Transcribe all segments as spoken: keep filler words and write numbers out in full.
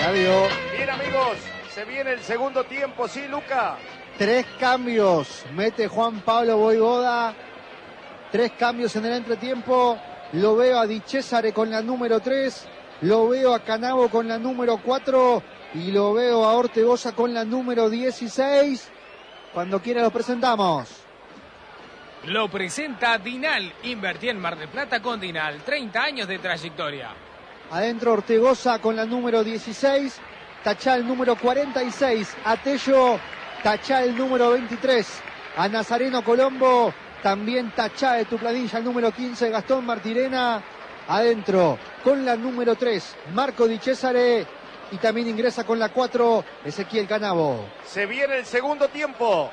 Eladio. Bien, amigos, se viene el segundo tiempo, ¿sí, Luca? Tres cambios, mete Juan Pablo Voivoda. Tres cambios en el entretiempo. Lo veo a Di Cesare con la número tres. Lo veo a Canavo con la número cuatro. Y lo veo a Ortegoza con la número dieciséis. Cuando quiera lo presentamos. Lo presenta Dinal. Invertí en Mar del Plata con Dinal. treinta años de trayectoria. Adentro Ortegoza con la número dieciséis. Tachá el número cuarenta y seis. A Tello. Tachá el número veintitrés. A Nazareno Colombo. También tachá de tu planilla el número quince. Gastón Martirena. Adentro con la número tres. Marco Di Cesare. Y también ingresa con la cuatro. Ezequiel Canavo. Se viene el segundo tiempo.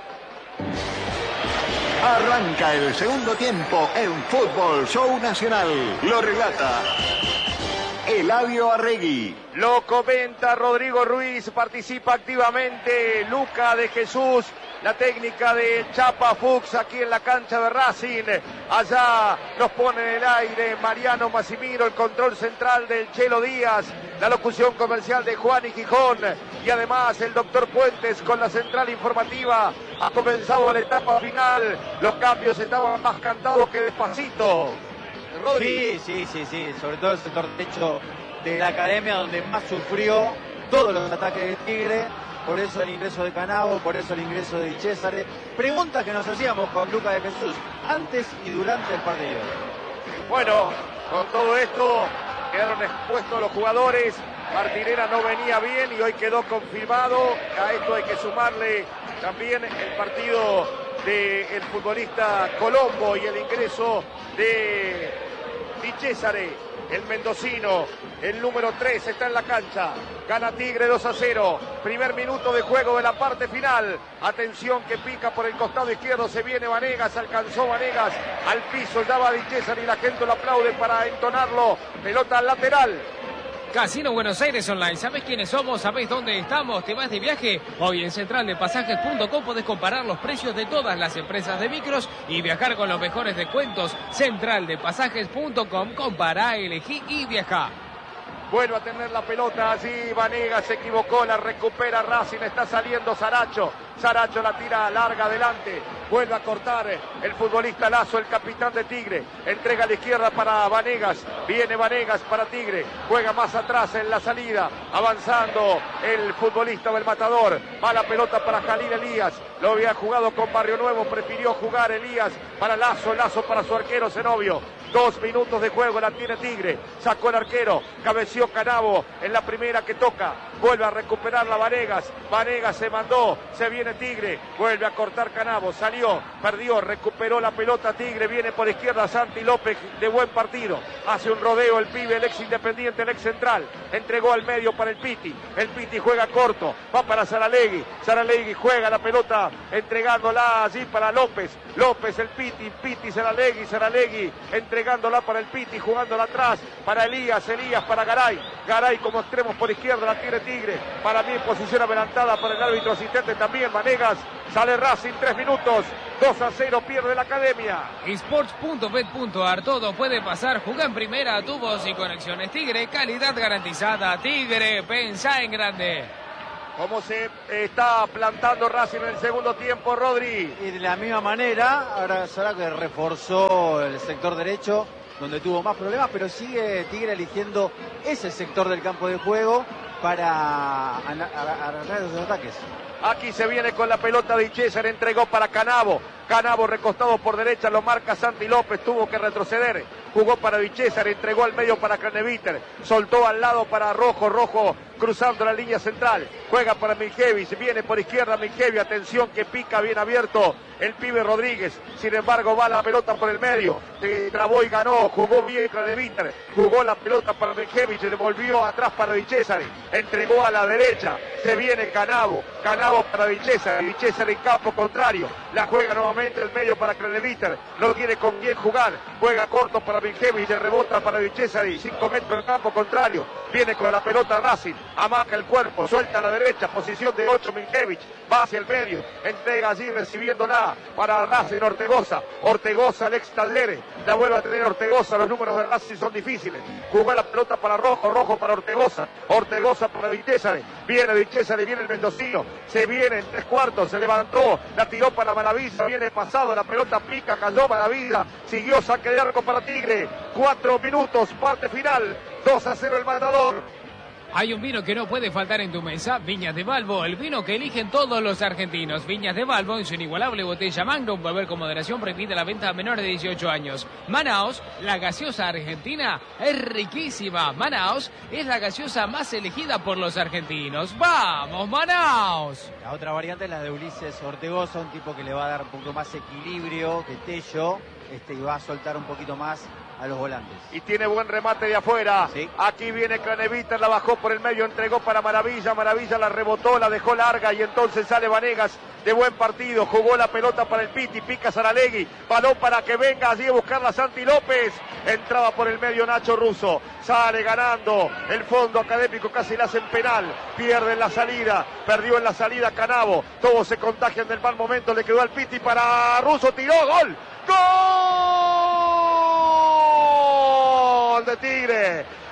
Arranca el segundo tiempo en Fútbol Show Nacional. Lo relata Eladio Arregui. Lo comenta Rodrigo Ruiz. Participa activamente Luca de Jesús. La técnica de Chapa Fuchs aquí en la cancha de Racing. Allá nos pone en el aire Mariano Massimiro, el control central del Chelo Díaz. La locución comercial de Juan y Gijón. Y además el doctor Puentes con la central informativa. Ha comenzado la etapa final. Los cambios estaban más cantados que despacito. Sí, sí, sí, sí. Sobre todo el sector derecho de la academia, donde más sufrió todos los ataques de Tigre. Por eso el ingreso de Canavo, por eso el ingreso de Di Cesare. Preguntas que nos hacíamos con Luca de Jesús antes y durante el partido. Bueno, con todo esto quedaron expuestos los jugadores. Martinera no venía bien y hoy quedó confirmado. A esto hay que sumarle también el partido del futbolista Colombo y el ingreso de Di Cesare. El mendocino, el número tres, está en la cancha. Gana Tigre dos a cero. Primer minuto de juego de la parte final. Atención que pica por el costado izquierdo. Se viene Vanegas. Alcanzó Vanegas al piso. Daba Di Cesare y la gente lo aplaude para entonarlo. Pelota al lateral. Casino Buenos Aires Online. ¿Sabés quiénes somos? ¿Sabés dónde estamos? ¿Te vas de viaje? Hoy en central de pasajes punto com podés comparar los precios de todas las empresas de micros y viajar con los mejores descuentos. central de pasajes punto com. Compará, elegí y viajá. Vuelve a tener la pelota allí. Vanegas se equivocó. La recupera Racing. Está saliendo Saracho. Saracho la tira larga adelante. Vuelve a cortar el futbolista Lazo, el capitán de Tigre. Entrega a la izquierda para Vanegas. Viene Vanegas para Tigre. Juega más atrás en la salida. Avanzando el futbolista del Matador. Va la pelota para Jalil Elías. Lo había jugado con Barrio Nuevo. Prefirió jugar Elías para Lazo. Lazo para su arquero Zenobio. Dos minutos de juego la tiene Tigre. Sacó el arquero. Cabeció Canavo en la primera que toca. Vuelve a recuperar la Vanegas. Vanegas se mandó. Se viene Tigre. Vuelve a cortar Canavo. Salió. Perdió. Recuperó la pelota Tigre. Viene por izquierda Santi López de buen partido. Hace un rodeo el pibe, el ex Independiente, el ex Central. Entregó al medio para el Piti. El Piti juega corto. Va para Saralegui. Saralegui juega la pelota entregándola allí para López. López, el Piti. Piti, Saralegui. Saralegui entregándola para el Piti. Jugándola atrás para Elías. Elías para Garay. Garay como extremos por izquierda la tiene Tigre. Para mí en posición adelantada para el árbitro asistente también Vanegas. Sale Racing, tres minutos. dos a cero pierde la academia. Sports punto bet punto ar. Todo puede pasar. Juega en primera. Tu voz y conexiones Tigre. Calidad garantizada. Tigre, pensá en grande. ¿Cómo se está plantando Racing en el segundo tiempo, Rodri? Y de la misma manera, ahora será que reforzó el sector derecho, donde tuvo más problemas, pero sigue Tigre eligiendo ese sector del campo de juego para arrancar esos ataques. Aquí se viene con la pelota de Di Cesare, entregó para Canavo. Canavo recostado por derecha, lo marca Santi López, tuvo que retroceder. Jugó para Di Cesare, entregó al medio para Craneviter. Soltó al lado para Rojo, Rojo cruzando la línea central. Juega para Miljevic, viene por izquierda Miljevic, atención que pica bien abierto el pibe Rodríguez. Sin embargo va la pelota por el medio. Se trabó y ganó, jugó bien Craneviter. Jugó la pelota para Miljevic, le volvió atrás para Di Cesare. Entregó a la derecha, se viene Canavo. Canavo para Di Cesare, Di Cesare en campo contrario. La juega nuevamente nuevamente el medio para Craneviter, no tiene con quién jugar, juega corto para Vinjevich, rebota para Vichesari, cinco metros del campo contrario, viene con la pelota Racing, amaca el cuerpo, suelta a la derecha, posición de ocho Vinjevich, va hacia el medio, entrega allí recibiéndola para Racing Ortegoza, Ortegoza el ex Talleres, la vuelve a tener Ortegoza, los números de Racing son difíciles, jugó la pelota para Rojo, Rojo para Ortegoza, Ortegoza para Vichesari, viene Vichesari, viene el mendocino, se viene en tres cuartos, se levantó, la tiró para Maravilla, viene pasado, la pelota pica, cayó Maravilla, siguió saque de arco para Tigre, cuatro minutos, parte final, dos a cero el marcador. Hay un vino que no puede faltar en tu mesa, Viñas de Balbo, el vino que eligen todos los argentinos. Viñas de Balbo en su inigualable botella Magnum, beber con moderación, prohibida la venta a menores de dieciocho años. Manaos, la gaseosa argentina, es riquísima. Manaos es la gaseosa más elegida por los argentinos. ¡Vamos, Manaos! La otra variante es la de Ulises Ortegoza, un tipo que le va a dar un poco más equilibrio que Tello, este, y va a soltar un poquito más a los volantes. Y tiene buen remate de afuera. Sí. Aquí viene Craneviter, la bajó por el medio, entregó para Maravilla. Maravilla la rebotó, la dejó larga y entonces sale Vanegas de buen partido. Jugó la pelota para el Piti, pica Saralegui. Balón para que venga allí a buscarla Santi López. Entraba por el medio Nacho Russo. Sale ganando el Fondo Académico, casi le hacen penal. Pierde en la salida, perdió en la salida Canavo. Todos se contagian del mal momento. Le quedó al Piti para Russo, tiró, gol. ¡Gol! De Tigre,